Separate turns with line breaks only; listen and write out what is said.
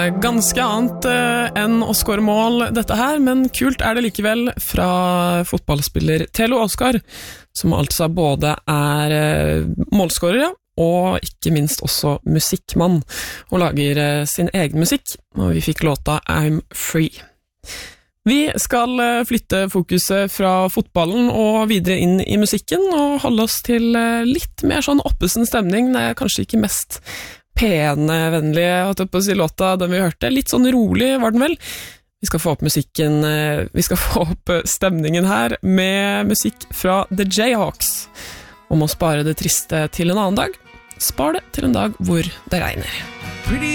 Ganske annet enn å score mål dette her, men kult det likevel fra fotballspiller Telo Oskar, som altså både målscorer og ikke minst også musikkmann, og lager sin egen musikk, og vi fikk låta I'm Free. Vi skal flytte fokuset fra fotballen og videre inn i musikken, og holde oss til litt mer sånn oppesen stemning. Det kanskje ikke mest P1-vennlige, hatt opp å si låta, den vi hørte. Litt sånn rolig var den vel. Vi skal få opp musikken, vi skal få opp stemningen her med musikk fra The Jayhawks. Om å spare det triste til en annen dag, spar det til en dag hvor det regner.